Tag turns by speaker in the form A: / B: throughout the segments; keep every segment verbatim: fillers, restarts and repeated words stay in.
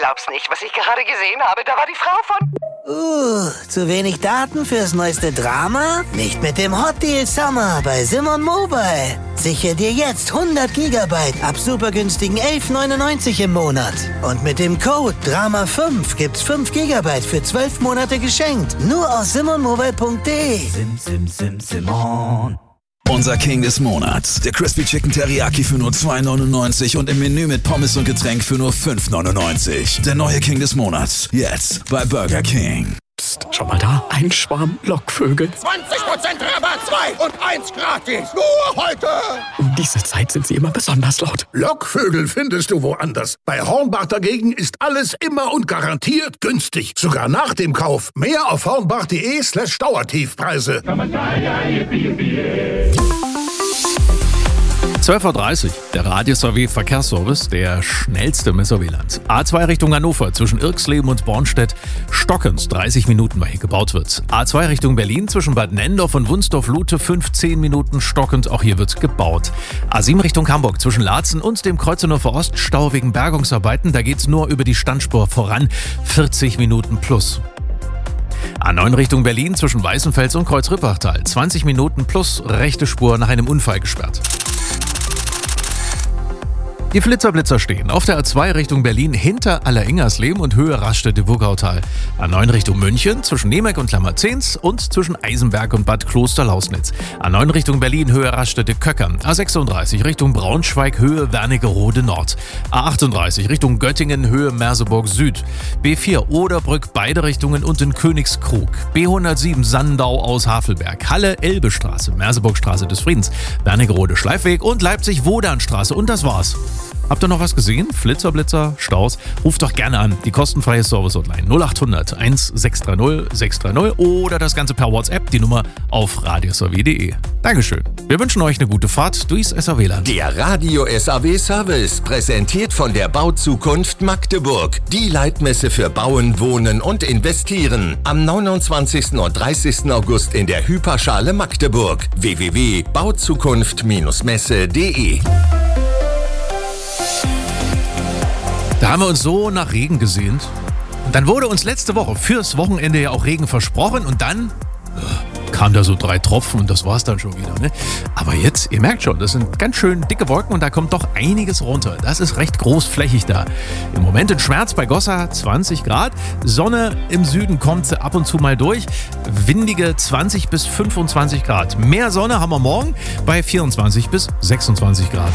A: glaub's nicht, was ich gerade gesehen habe. Da war die Frau von...
B: Uh, zu wenig Daten fürs neueste Drama? Nicht mit dem Hot Deal Summer bei Simon Mobile. Sichere dir jetzt hundert Gigabyte ab super günstigen elf neunundneunzig im Monat. Und mit dem Code Drama fünf gibt's fünf Gigabyte für zwölf Monate geschenkt. Nur auf simon mobile punkt de.
C: Sim, sim, sim, Simon.
D: Unser King des Monats. Der Crispy Chicken Teriyaki für nur zwei neunundneunzig und im Menü mit Pommes und Getränk für nur fünf neunundneunzig. Der neue King des Monats. Jetzt bei Burger King.
C: Psst, schau mal da. Ein Schwarm Lockvögel.
E: zwanzig Prozent Rabatt, zwei und eins gratis. Nur heute.
C: Um diese Zeit sind sie immer besonders laut.
E: Lockvögel findest du woanders. Bei Hornbach dagegen ist alles immer und garantiert günstig. Sogar nach dem Kauf. Mehr auf hornbach.de slash Dauertiefpreise.
F: zwölf Uhr dreißig, der Radio-S A W Verkehrsservice, der schnellste im S A W-Land. A zwei Richtung Hannover zwischen Irxleben und Bornstedt, stockend dreißig Minuten, weil hier gebaut wird. A zwei Richtung Berlin zwischen Bad Nendorf und Wunsdorf-Lute fünfzehn Minuten stockend, auch hier wird gebaut. A sieben Richtung Hamburg zwischen Laatzen und dem Kreuzneufer Ost, Stau wegen Bergungsarbeiten, da geht's nur über die Standspur voran, vierzig Minuten plus. A neun Richtung Berlin zwischen Weißenfels und Kreuz-Rippachtal, zwanzig Minuten plus, rechte Spur nach einem Unfall gesperrt. Die Flitzerblitzer stehen auf der A zwei Richtung Berlin hinter Allerengersleben und Höhe Raststätte-Wugautal. A neun Richtung München zwischen Nemek und Lammerzens und zwischen Eisenberg und Bad Kloster-Lausnitz. A neun Richtung Berlin Höhe Raststätte-Köckern. A sechsunddreißig Richtung Braunschweig Höhe Wernigerode Nord. A achtunddreißig Richtung Göttingen Höhe Merseburg Süd. B vier Oderbrück beide Richtungen und in Königskrug. B hundertsieben Sandau aus Havelberg. Halle Elbestraße, Merseburgstraße des Friedens, Wernigerode Schleifweg und Leipzig-Wodanstraße. Und das war's. Habt ihr noch was gesehen? Flitzer, Blitzer, Staus? Ruft doch gerne an. Die kostenfreie Service-Hotline null acht hundert eins sechs drei null sechs drei null oder das Ganze per WhatsApp, die Nummer auf radios a w punkt de. Dankeschön. Wir wünschen euch eine gute Fahrt durchs S A W-Land.
G: Der Radio-S A W-Service, präsentiert von der Bauzukunft Magdeburg. Die Leitmesse für Bauen, Wohnen und Investieren. Am neunundzwanzigsten und dreißigsten August in der Hyperschale Magdeburg. w w w punkt bauzukunft messe punkt de.
F: Da haben wir uns so nach Regen gesehnt. Und dann wurde uns letzte Woche fürs Wochenende ja auch Regen versprochen und dann äh, kamen da so drei Tropfen und das war's dann schon wieder. Ne? Aber jetzt, ihr merkt schon, das sind ganz schön dicke Wolken und da kommt doch einiges runter. Das ist recht großflächig da. Im Moment in Schmerz bei Gossa zwanzig Grad. Sonne im Süden kommt ab und zu mal durch. Windige zwanzig bis fünfundzwanzig Grad. Mehr Sonne haben wir morgen bei vierundzwanzig bis sechsundzwanzig Grad.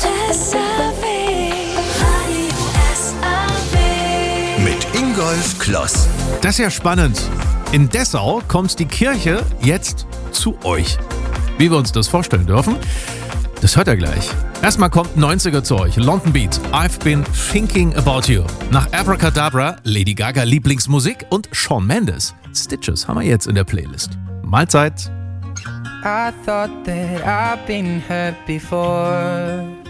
G: Mit Ingolf Kloss.
F: Das ist ja spannend. In Dessau kommt die Kirche jetzt zu euch. Wie wir uns das vorstellen dürfen, das hört ihr gleich. Erstmal kommt neunziger zu euch. London Beat, I've Been Thinking About You. Nach Abracadabra, Lady Gaga Lieblingsmusik und Shawn Mendes. Stitches haben wir jetzt in der Playlist. Mahlzeit.
H: I thought that I've been hurt before.